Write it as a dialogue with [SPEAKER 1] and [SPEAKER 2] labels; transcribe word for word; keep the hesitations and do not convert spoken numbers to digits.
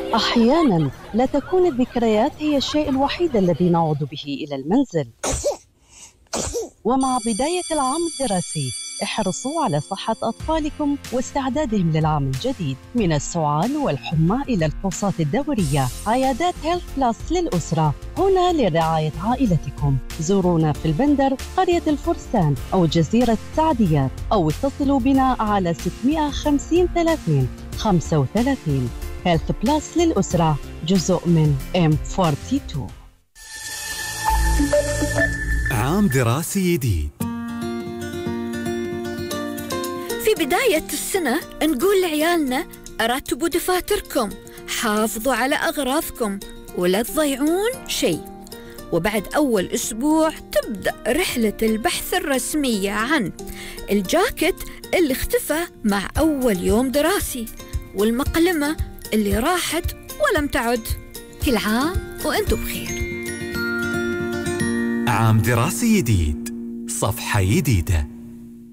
[SPEAKER 1] أحياناً لا تكون الذكريات هي الشيء الوحيد الذي نعود به إلى المنزل. ومع بداية العام الدراسي احرصوا على صحة أطفالكم واستعدادهم للعام الجديد. من السعال والحمى إلى الفحوصات الدورية، عيادات هيلث بلس للأسرة هنا لرعاية عائلتكم. زورونا في البندر، قرية الفرسان أو جزيرة السعديات، أو اتصلوا بنا على ستمائة وخمسين ثلاثين خمسة وثلاثين. هيلث بلس للأسرة، جزء من إم اثنين وأربعين.
[SPEAKER 2] عام دراسي جديد.
[SPEAKER 3] في بداية السنة نقول لعيالنا رتبوا دفاتركم، حافظوا على أغراضكم ولا تضيعون شيء. وبعد أول أسبوع تبدأ رحلة البحث الرسمية عن الجاكيت اللي اختفى مع أول يوم دراسي، والمقلمة اللي راحت ولم تعد. كل عام وأنتم بخير.
[SPEAKER 2] عام دراسي جديد، صفحة جديدة.